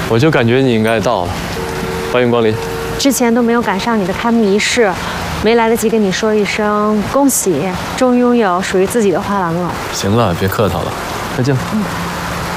我就感觉你应该到了，欢迎光临。 之前都没有赶上你的开幕仪式，没来得及跟你说一声恭喜，终于拥有属于自己的画廊了。 行了，别客套了，快进来。